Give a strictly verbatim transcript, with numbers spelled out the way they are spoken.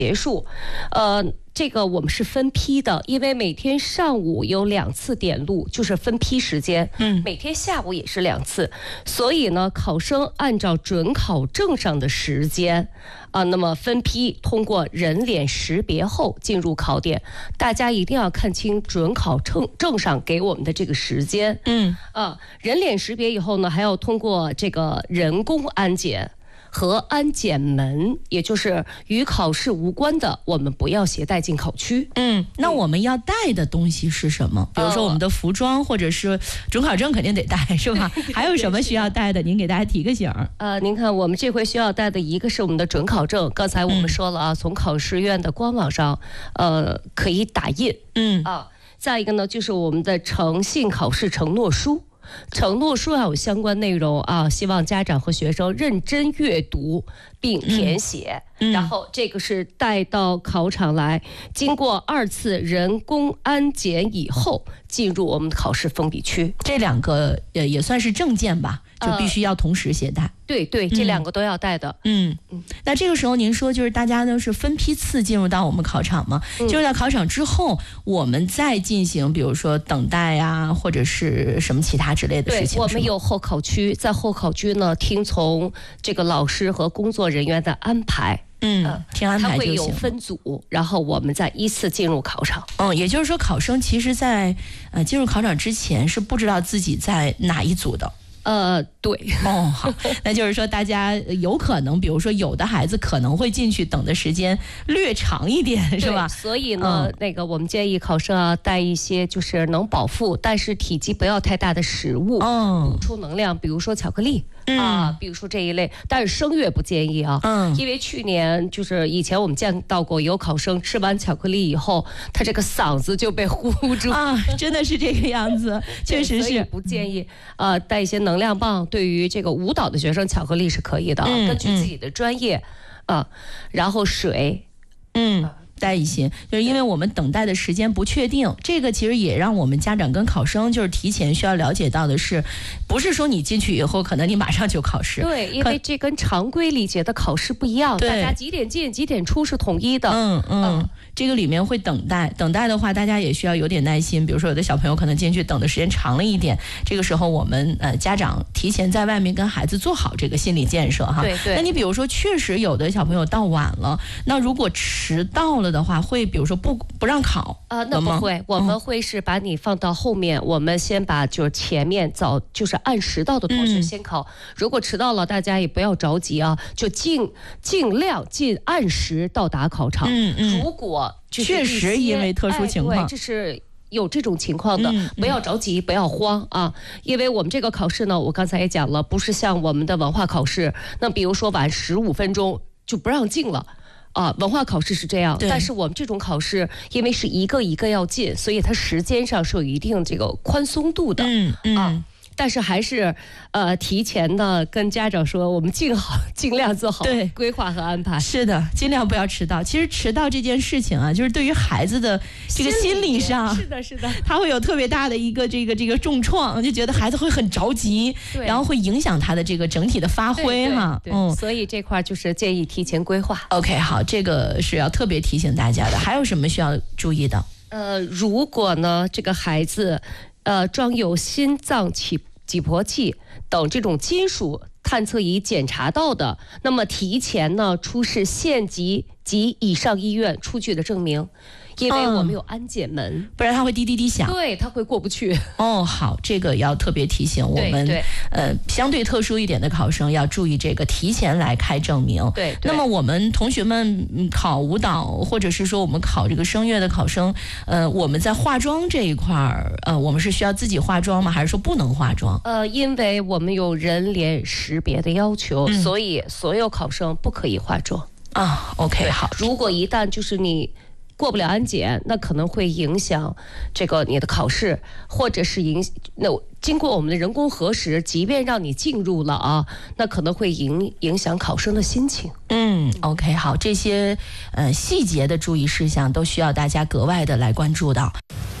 结束，呃，这个我们是分批的，因为每天上午有两次点录，就是分批时间，嗯，每天下午也是两次，所以呢，考生按照准考证上的时间，啊、呃，那么分批通过人脸识别后进入考点，大家一定要看清准考证证上给我们的这个时间，嗯，啊、呃，人脸识别以后呢，还要通过这个人工安检。和安检门，也就是与考试无关的，我们不要携带进考区。 嗯，那我们要带的东西是什么？比如说我们的服装，或者是准考证肯定得带，是吧？还有什么需要带的？您给大家提个醒。 呃，您看我们这回需要带的一个是我们的准考证，刚才我们说了啊，嗯、从考试院的官网上，呃，可以打印。嗯啊，再一个呢，就是我们的诚信考试承诺书。承诺书要有相关内容啊，希望家长和学生认真阅读并填写，嗯嗯、然后这个是带到考场来，经过二次人工安检以后，进入我们的考试封闭区。 这两个呃也算是证件吧，就必须要同时携带。呃、 对对，这两个都要带的。 嗯嗯。那这个时候您说就是大家都是分批次进入到我们考场吗？嗯、就是在考场之后，我们再进行，比如说等待啊，或者是什么其他之类的事情。 对，我们有候考区，在候考区呢，听从这个老师和工作人员的安排。 嗯，听安排就行。 它会有分组，然后我们再依次进入考场。 嗯，也就是说，考生其实在呃进入考场之前是不知道自己在哪一组的。 呃，对， 哦，好，那就是说，大家有可能，比如说，有的孩子可能会进去等的时间略长一点，是吧？ 所以呢，嗯、那个我们建议考生啊，带一些就是能饱腹，但是体积不要太大的食物，嗯，补充能量，比如说巧克力。嗯、啊，比如说这一类，但是声乐不建议啊，嗯，因为去年就是以前我们见到过有考生吃完巧克力以后，他这个嗓子就被呼住啊，真的是这个样子，确实是不建议啊、呃、带一些能量棒。对于这个舞蹈的学生，巧克力是可以的，嗯、根据自己的专业啊、呃，然后水， 嗯。带一些，就是因为我们等待的时间不确定，这个其实也让我们家长跟考生就是提前需要了解到的是，不是说你进去以后可能你马上就考试。 对，因为这跟常规理解的考试不一样，大家几点进几点出是统一的。 嗯嗯。嗯这个里面会等待，等待的话，大家也需要有点耐心。比如说，有的小朋友可能进去等的时间长了一点，这个时候我们呃家长提前在外面跟孩子做好这个心理建设哈。 对对。 那你比如说，确实有的小朋友到晚了，那如果迟到了的话，会比如说不不让考啊、呃？那不会，我们会是把你放到后面，嗯、我们先把就是前面早就是按时到的同学先考。嗯、如果迟到了，大家也不要着急啊，就尽尽量尽按时到达考场。嗯嗯。如果确实因为特殊情况、 哎、这是有这种情况的、嗯、不要着急、嗯、不要慌啊，因为我们这个考试呢，我刚才也讲了，不是像我们的文化考试，那比如说晚十五分钟就不让进了啊，文化考试是这样，但是我们这种考试因为是一个一个要进，所以它时间上是有一定这个宽松度的。嗯嗯啊，但是还是呃提前的跟家长说，我们尽好尽量做好对规划和安排。 是的，尽量不要迟到。其实迟到这件事情啊，就是对于孩子的这个心理上， 是的，是的， 他会有特别大的一个这个这个重创，就觉得孩子会很着急，然后会影响他的这个整体的发挥哈。 嗯，所以这块就是建议提前规划。 OK， 好，这个是要特别提醒大家的。还有什么需要注意的？ 呃，如果呢这个孩子呃装有心脏起挤迫器等这种金属探测仪检查到的，那么提前呢出示县级及以上医院出具的证明，因为我们有安检门、嗯、 不然它会滴滴滴响， 对，它会过不去。 哦，好，这个要特别提醒我们， 对对呃，相对特殊一点的考生要注意这个，提前来开证明。 对， 那么我们同学们考舞蹈，或者是说我们考这个声乐的考生，呃，我们在化妆这一块儿，呃，我们是需要自己化妆吗？还是说不能化妆？ 呃，因为我们有人脸识别的要求，嗯、所以所有考生不可以化妆啊。OK， 好， 如果一旦就是你过不了安检，那可能会影响这个你的考试，或者是影那经过我们的人工核实，即便让你进入了啊，那可能会影影响考生的心情。 嗯 ，OK， 好，这些呃细节的注意事项都需要大家格外的来关注到。